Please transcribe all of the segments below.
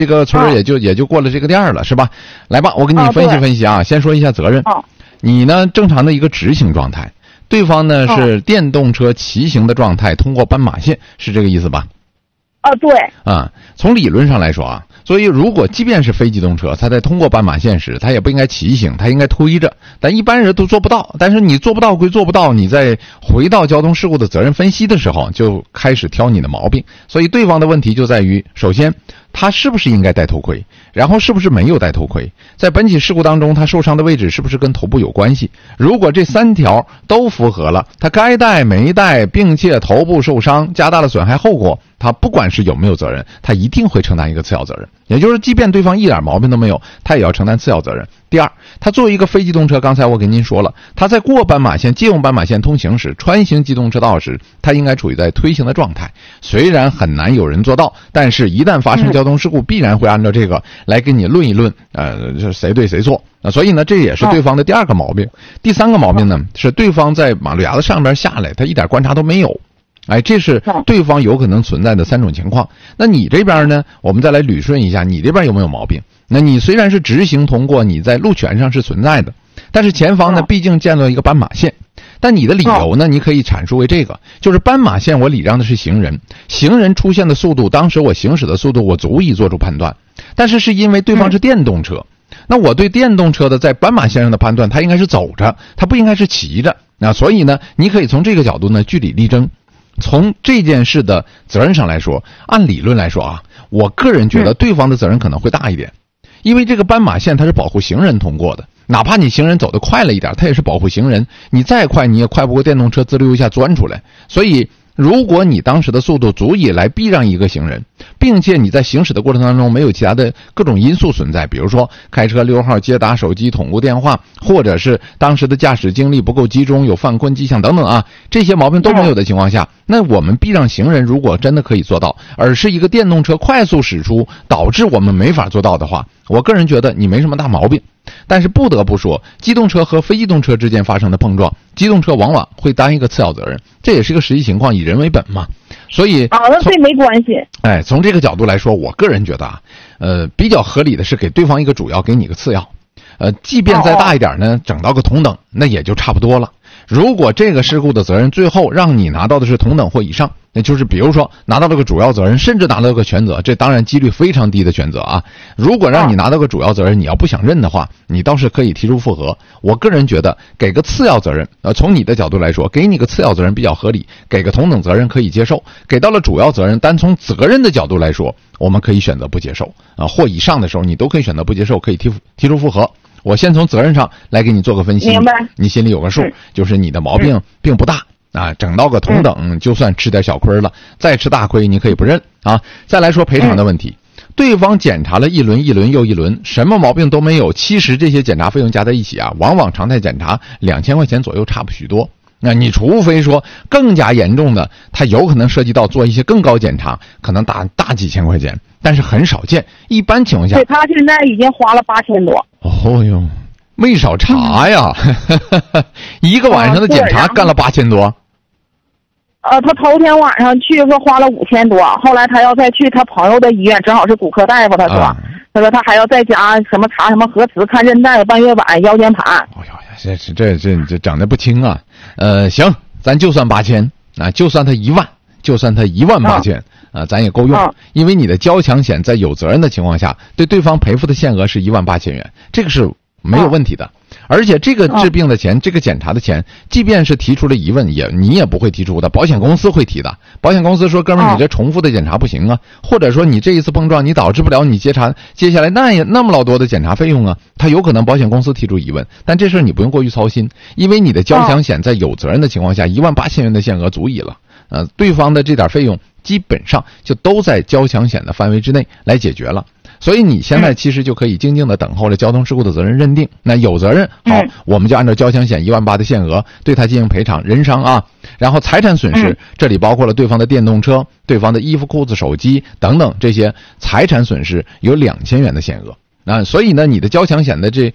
这个村儿也就过了这个店了，是吧？来吧，我给你分析分析啊。先说一下责任。你呢，正常的一个直行状态，对方呢是电动车骑行的状态，通过斑马线，是这个意思吧？ 对。 从理论上来说啊，所以如果即便是非机动车，它在通过斑马线时，它也不应该骑行，它应该推着。但一般人都做不到。但是你做不到归做不到，你在回到交通事故的责任分析的时候，就开始挑你的毛病。所以对方的问题就在于，首先他是不是应该戴头盔，然后是不是没有戴头盔，在本起事故当中他受伤的位置是不是跟头部有关系。如果这3条都符合了，他该戴没戴，并且头部受伤加大了损害后果，他不管是有没有责任，他一定会承担一个次要责任。也就是即便对方一点毛病都没有，他也要承担次要责任。第二，他作为一个非机动车，刚才我跟您说了，他在过斑马线、借用斑马线通行时，穿行机动车道时，他应该处于在推行的状态。虽然很难有人做到，但是一旦发生交通事故，必然会按照这个来跟你论一论，谁对谁错。所以呢，这也是对方的第2个毛病。第3个毛病呢，是对方在马路牙子上边下来，他一点观察都没有。这是对方有可能存在的3种情况。那你这边呢，我们再来捋顺一下，你这边有没有毛病？那你虽然是直行通过，你在路权上是存在的，但是前方呢，毕竟建了一个斑马线。但你的理由呢，你可以阐述为这个，就是斑马线我礼让的是行人，行人出现的速度，当时我行驶的速度我足以做出判断，但是因为对方是电动车，那我对电动车的在斑马线上的判断，它应该是走着，它不应该是骑着。那所以呢，你可以从这个角度呢据理力争。从这件事的责任上来说，按理论来说啊，我个人觉得对方的责任可能会大一点，因为这个斑马线它是保护行人通过的，哪怕你行人走得快了一点，它也是保护行人，你再快你也快不过电动车滋溜一下钻出来。所以如果你当时的速度足以来避让一个行人，并且你在行驶的过程当中没有其他的各种因素存在，比如说开车溜号、接打手机、捅咕电话，或者是当时的驾驶精力不够集中，有犯困迹象等等啊，这些毛病都没有的情况下，那我们避让行人如果真的可以做到，而是一个电动车快速驶出导致我们没法做到的话，我个人觉得你没什么大毛病。但是不得不说，机动车和非机动车之间发生的碰撞，机动车往往会担一个次要责任，这也是一个实际情况，以人为本嘛。所以那这没关系。 从这个角度来说，我个人觉得啊，比较合理的是给对方一个主要，给你个次要。即便再大一点呢，整到个同等，那也就差不多了。如果这个事故的责任最后让你拿到的是同等或以上，那就是比如说拿到了个主要责任，甚至拿到个全责，这当然几率非常低的全责啊。如果让你拿到个主要责任，你要不想认的话，你倒是可以提出复核。我个人觉得给个次要责任，从你的角度来说，给你个次要责任比较合理，给个同等责任可以接受。给到了主要责任，单从责任的角度来说，我们可以选择不接受或以上的时候，你都可以选择不接受，可以提出复核。我先从责任上来给你做个分析， 明白？ 你心里有个数，就是你的毛病并不大整到个同等，就算吃点小亏了，再吃大亏你可以不认啊。再来说赔偿的问题，对方检查了一轮又一轮，什么毛病都没有，其实这些检查费用加在一起啊，往往常态检查2000块钱左右差不许多。那你除非说更加严重的，它有可能涉及到做一些更高检查，可能大几千块钱，但是很少见。一般情况下， 对，他现在已经花了8000多。 哦哟，没少查呀！一个晚上的检查干了8000多。 他头天晚上去说花了5000多，后来他要再去他朋友的医院，正好是骨科大夫，他说他还要再加什么查什么核磁、看韧带、半月板、腰间盘。 哎呦，这整的不轻啊！行，咱就算8000就算他1万，就算他18000咱也够用，因为你的交强险在有责任的情况下，对方赔付的限额是18000元，这个是没有问题的。而且这个治病的钱，这个检查的钱，即便是提出了疑问，你也不会提出的，保险公司会提的。保险公司说，哥们儿，你这重复的检查不行啊，或者说你这一次碰撞，你导致不了你接下来那么老多的检查费用啊，他有可能保险公司提出疑问，但这事你不用过于操心，因为你的交强险在有责任的情况下，18000元的限额足矣了。对方的这点费用基本上就都在交强险的范围之内来解决了。所以你现在其实就可以静静的等候了交通事故的责任认定。那有责任好，我们就按照交强险18000的限额对他进行赔偿，人伤啊。然后财产损失，这里包括了对方的电动车、对方的衣服、裤子、手机等等这些财产损失有2000元的限额。所以呢，你的交强险的这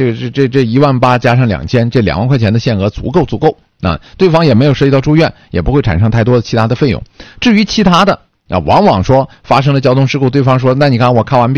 18000加上2000，这2万块钱的限额足够。对方也没有涉及到住院，也不会产生太多的其他的费用。至于其他的往往说发生了交通事故，对方说，那你看我看完病